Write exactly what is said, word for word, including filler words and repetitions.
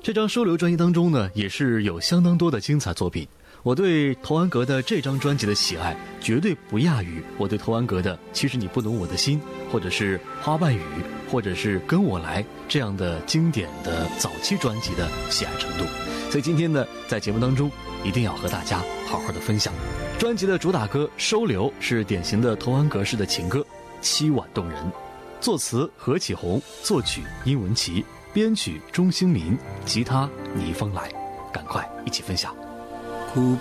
这张收留专辑当中呢，也是有相当多的精彩作品。我对童安格的这张专辑的喜爱，绝对不亚于我对童安格的《其实你不懂我的心》，或者是《花瓣雨》，或者是《跟我来》这样的经典的早期专辑的喜爱程度。所以今天呢，在节目当中一定要和大家好好的分享。专辑的主打歌《收留》是典型的童安格式的情歌，凄婉动人。作词何启宏，作曲殷文琪，编曲钟兴民，吉他倪芳来。赶快一起分享。